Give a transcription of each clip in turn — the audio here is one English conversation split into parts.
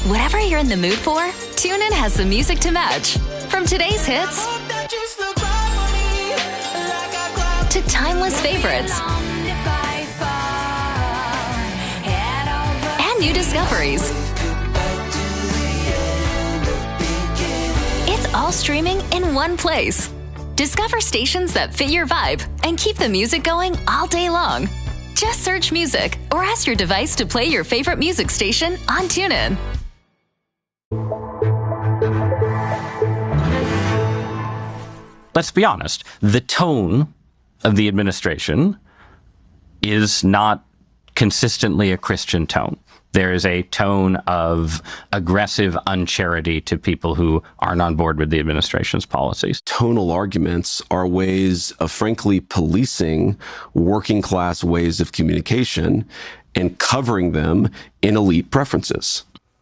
Whatever you're in the mood for, TuneIn has the music to match. From today's hits to timeless favorites and new discoveries. It's all streaming in one place. Discover stations that fit your vibe and keep the music going all day long. Just search music or ask your device to play your favorite music station on TuneIn. Let's be honest, the tone of the administration is not consistently a Christian tone. There is a tone of aggressive uncharity to people who aren't on board with the administration's policies. Tonal arguments are ways of, frankly, policing working class ways of communication and covering them in elite preferences.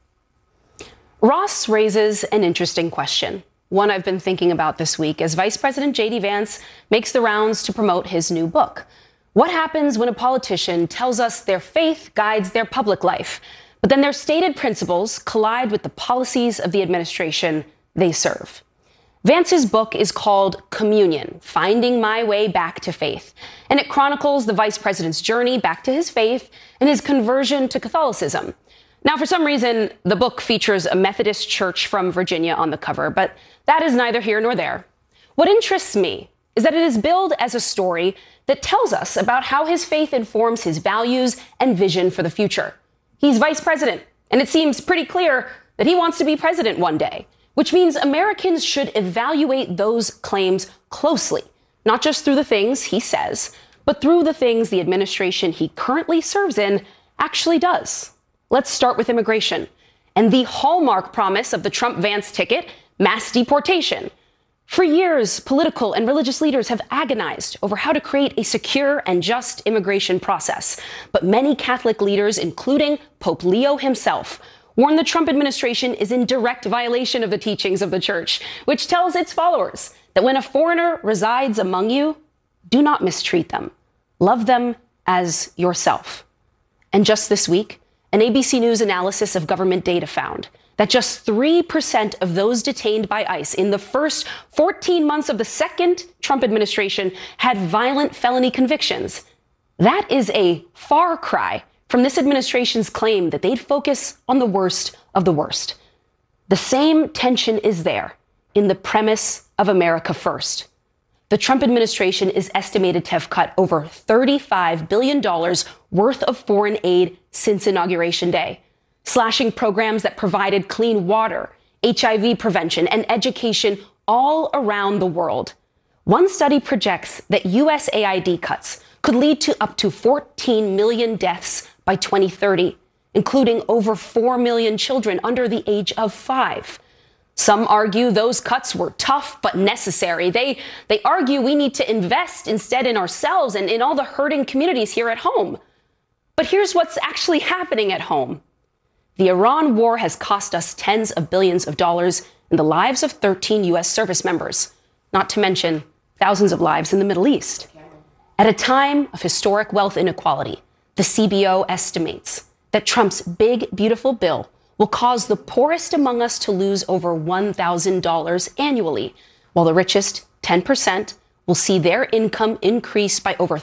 Ross raises an interesting question, one I've been thinking about this week as Vice President J.D. Vance makes the rounds to promote his new book. What happens when a politician tells us their faith guides their public life, but then their stated principles collide with the policies of the administration they serve? Vance's book is called Communion: Finding My Way Back to Faith, and it chronicles the vice president's journey back to his faith and his conversion to Catholicism. Now, for some reason, the book features a Methodist church from Virginia on the cover, but that is neither here nor there. What interests me is that it is billed as a story that tells us about how his faith informs his values and vision for the future. He's vice president, and it seems pretty clear that he wants to be president one day, which means Americans should evaluate those claims closely, not just through the things he says, but through the things the administration he currently serves in actually does. Let's start with immigration and the hallmark promise of the Trump-Vance ticket, mass deportation. For years, political and religious leaders have agonized over how to create a secure and just immigration process. But many Catholic leaders, including Pope Leo himself, warn the Trump administration is in direct violation of the teachings of the church, which tells its followers that when a foreigner resides among you, do not mistreat them. Love them as yourself. And just this week, an ABC News analysis of government data found that just 3% of those detained by ICE in the first 14 months of the second Trump administration had violent felony convictions. That is a far cry from this administration's claim that they'd focus on the worst of the worst. The same tension is there in the premise of America First. The Trump administration is estimated to have cut over $35 billion worth of foreign aid since Inauguration Day, slashing programs that provided clean water, HIV prevention, and education all around the world. One study projects that USAID cuts could lead to up to 14 million deaths by 2030, including over 4 million children under the age of 5. Some argue those cuts were tough but necessary. They argue we need to invest instead in ourselves and in all the hurting communities here at home. But here's what's actually happening at home. The Iran war has cost us tens of billions of dollars and the lives of 13 U.S. service members, not to mention thousands of lives in the Middle East. At a time of historic wealth inequality, the CBO estimates that Trump's big, beautiful bill will cause the poorest among us to lose over $1,000 annually, while the richest 10% will see their income increase by over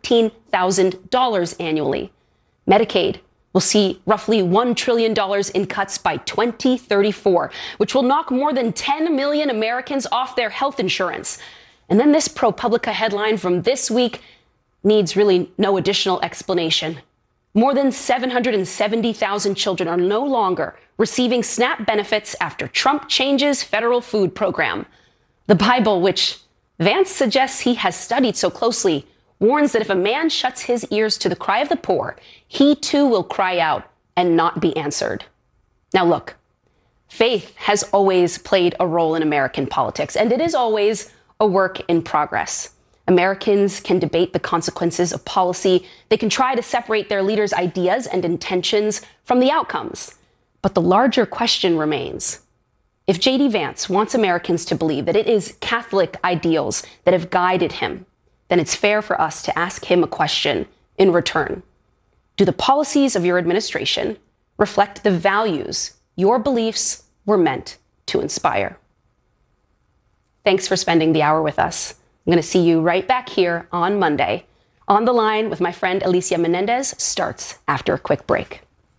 $13,000 annually. Medicaid will see roughly $1 trillion in cuts by 2034, which will knock more than 10 million Americans off their health insurance. And then this ProPublica headline from this week needs really no additional explanation. More than 770,000 children are no longer receiving SNAP benefits after Trump changes federal food program. The Bible, which Vance suggests he has studied so closely, warns that if a man shuts his ears to the cry of the poor, he too will cry out and not be answered. Now look, faith has always played a role in American politics, and it is always a work in progress. Americans can debate the consequences of policy. They can try to separate their leaders' ideas and intentions from the outcomes. But the larger question remains. If J.D. Vance wants Americans to believe that it is Catholic ideals that have guided him, then it's fair for us to ask him a question in return. Do the policies of your administration reflect the values your beliefs were meant to inspire. Thanks for spending the hour with us. I'm going to see you right back here on Monday. On the Line with my friend Alicia Menendez starts after a quick break.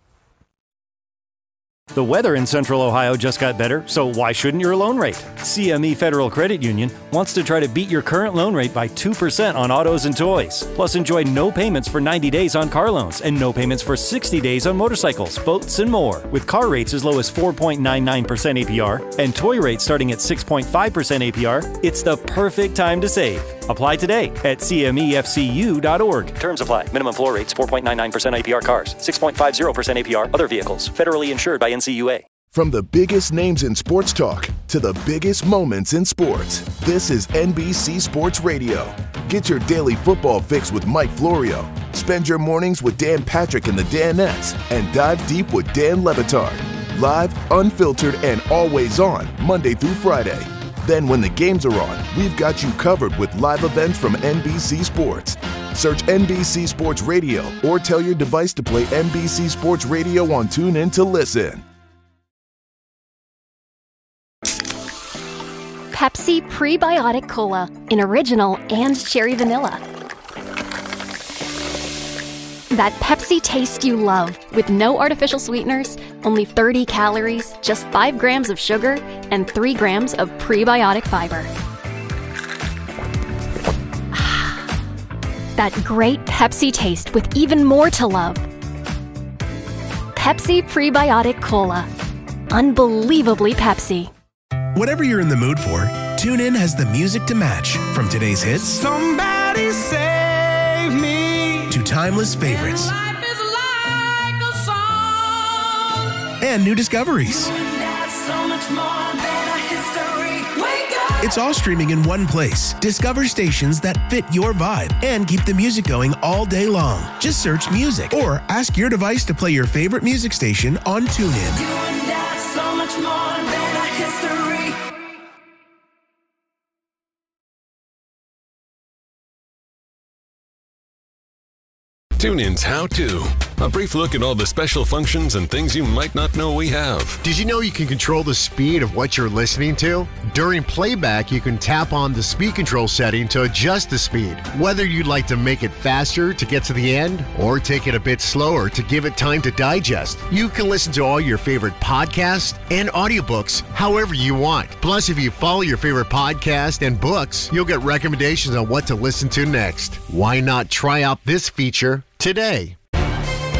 The weather in Central Ohio just got better, so why shouldn't your loan rate? CME Federal Credit Union wants to try to beat your current loan rate by 2% on autos and toys. Plus, enjoy no payments for 90 days on car loans and no payments for 60 days on motorcycles, boats, and more. With car rates as low as 4.99% APR and toy rates starting at 6.5% APR, it's the perfect time to save. Apply today at cmefcu.org. Terms apply. Minimum floor rates 4.99% APR cars, 6.50% APR other vehicles. Federally insured by NCUA. From the biggest names in sports talk to the biggest moments in sports, this is NBC Sports Radio. Get your daily football fix with Mike Florio. Spend your mornings with Dan Patrick and the Danettes, and dive deep with Dan Le Batard. Live, unfiltered, and always on, Monday through Friday. Then when the games are on, we've got you covered with live events from NBC Sports. Search NBC Sports Radio or tell your device to play NBC Sports Radio on TuneIn to listen. Pepsi Prebiotic Cola in original and cherry vanilla. That Pepsi taste you love, with no artificial sweeteners, only 30 calories, just 5 grams of sugar, and 3 grams of prebiotic fiber. That great Pepsi taste with even more to love. Pepsi Prebiotic Cola. Unbelievably Pepsi. Whatever you're in the mood for, TuneIn has the music to match. From today's hits, Somebody Save Me, to timeless favorites. Life is like a song. And new discoveries. You and I, so much more than a history. Wake up. It's all streaming in one place. Discover stations that fit your vibe and keep the music going all day long. Just search music or ask your device to play your favorite music station on TuneIn. You and I, so much more than a history. TuneIn's How To. A brief look at all the special functions and things you might not know we have. Did you know you can control the speed of what you're listening to? During playback, you can tap on the speed control setting to adjust the speed. Whether you'd like to make it faster to get to the end or take it a bit slower to give it time to digest, you can listen to all your favorite podcasts and audiobooks however you want. Plus, if you follow your favorite podcast and books, you'll get recommendations on what to listen to next. Why not try out this feature today?